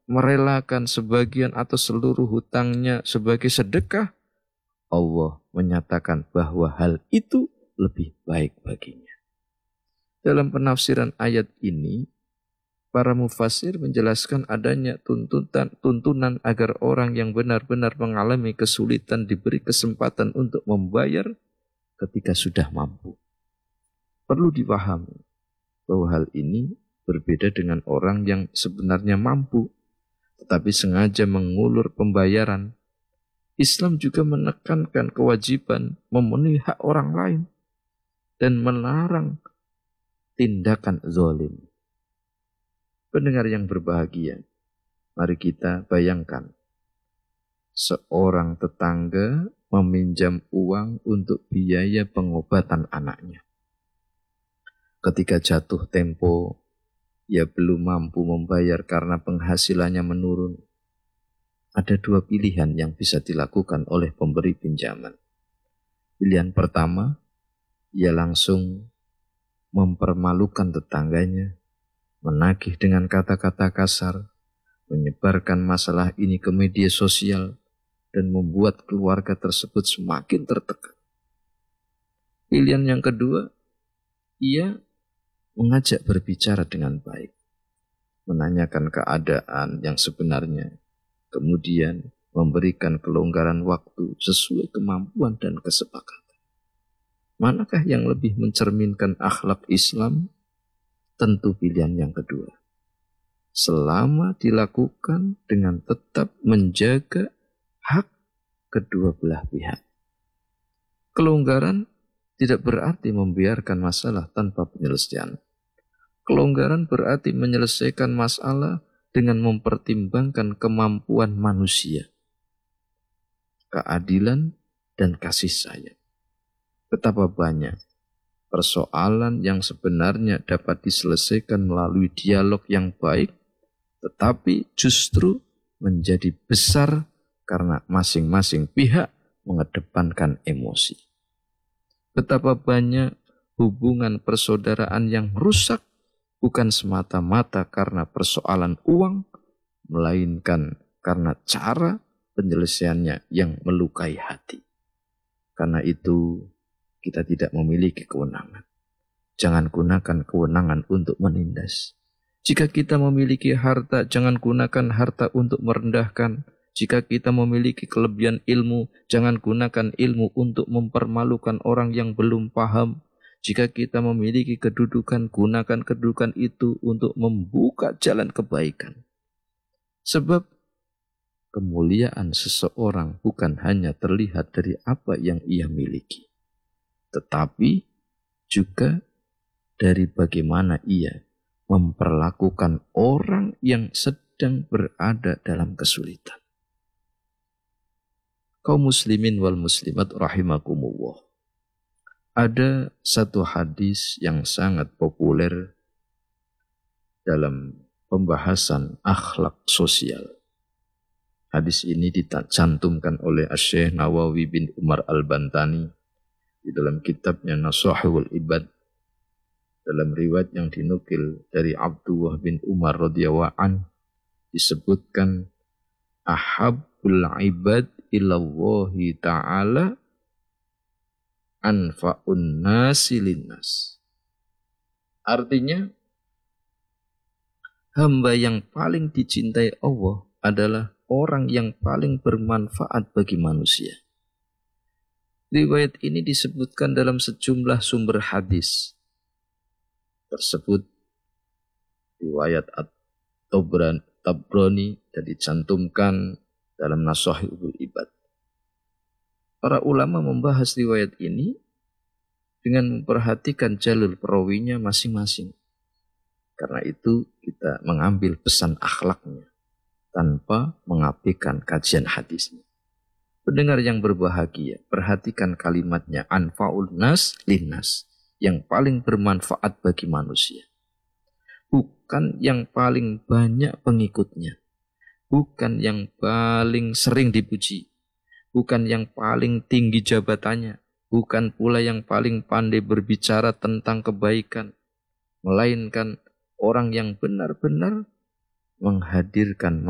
merelakan sebagian atau seluruh hutangnya sebagai sedekah, Allah menyatakan bahwa hal itu lebih baik baginya. Dalam penafsiran ayat ini, para mufassir menjelaskan adanya tuntunan agar orang yang benar-benar mengalami kesulitan diberi kesempatan untuk membayar ketika sudah mampu. Perlu dipahami bahwa hal ini berbeda dengan orang yang sebenarnya mampu, tetapi sengaja mengulur pembayaran. Islam juga menekankan kewajiban memenuhi hak orang lain dan melarang tindakan zalim. Pendengar yang berbahagia, mari kita bayangkan seorang tetangga meminjam uang untuk biaya pengobatan anaknya. Ketika jatuh tempo, ia belum mampu membayar karena penghasilannya menurun. Ada dua pilihan yang bisa dilakukan oleh pemberi pinjaman. Pilihan pertama, ia langsung mempermalukan tetangganya, menagih dengan kata-kata kasar, menyebarkan masalah ini ke media sosial, dan membuat keluarga tersebut semakin tertekan. Pilihan yang kedua, ia mengajak berbicara dengan baik, menanyakan keadaan yang sebenarnya, kemudian memberikan kelonggaran waktu sesuai kemampuan dan kesepakatan. Manakah yang lebih mencerminkan akhlak Islam? Tentu pilihan yang kedua. Selama dilakukan dengan tetap menjaga hak kedua belah pihak. Kelonggaran tidak berarti membiarkan masalah tanpa penyelesaian. Kelonggaran berarti menyelesaikan masalah dengan mempertimbangkan kemampuan manusia, keadilan, dan kasih sayang. Betapa banyak persoalan yang sebenarnya dapat diselesaikan melalui dialog yang baik, tetapi justru menjadi besar karena masing-masing pihak mengedepankan emosi. Betapa banyak hubungan persaudaraan yang rusak bukan semata-mata karena persoalan uang, melainkan karena cara penyelesaiannya yang melukai hati. Karena itu, kita tidak memiliki kewenangan. Jangan gunakan kewenangan untuk menindas. Jika kita memiliki harta, jangan gunakan harta untuk merendahkan. Jika kita memiliki kelebihan ilmu, jangan gunakan ilmu untuk mempermalukan orang yang belum paham. Jika kita memiliki kedudukan, gunakan kedudukan itu untuk membuka jalan kebaikan. Sebab kemuliaan seseorang bukan hanya terlihat dari apa yang ia miliki, tetapi juga dari bagaimana ia memperlakukan orang yang sedang berada dalam kesulitan. Kaum muslimin wal muslimat rahimakumullah. Ada satu hadis yang sangat populer dalam pembahasan akhlak sosial. Hadis ini dicantumkan oleh Syekh Nawawi bin Umar Al-Bantani di dalam kitabnya Nashahul Ibad, dalam riwayat yang dinukil dari Abdullah bin Umar radhiyallahu an disebutkan ahabbul ibad ilallahi ta'ala anfa'un nasi linnas. Artinya, hamba yang paling dicintai Allah adalah orang yang paling bermanfaat bagi manusia. Riwayat ini disebutkan dalam sejumlah sumber hadis. Tersebut riwayat At-Tabrani dan dicantumkan dalam Nashahul Ibad. Para ulama membahas riwayat ini dengan memperhatikan jalur perawinya masing-masing. Karena itu kita mengambil pesan akhlaknya tanpa mengabaikan kajian hadisnya. Pendengar yang berbahagia, perhatikan kalimatnya anfa'ul nas linnas, yang paling bermanfaat bagi manusia. Bukan yang paling banyak pengikutnya, bukan yang paling sering dipuji, bukan yang paling tinggi jabatannya, bukan pula yang paling pandai berbicara tentang kebaikan, melainkan orang yang benar-benar menghadirkan